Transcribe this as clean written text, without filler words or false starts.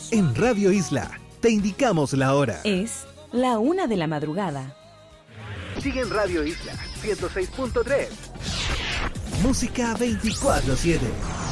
En Radio Isla, te indicamos la hora. Es la 1 de la madrugada. Sigue en Radio Isla 106.3. Música 24/7.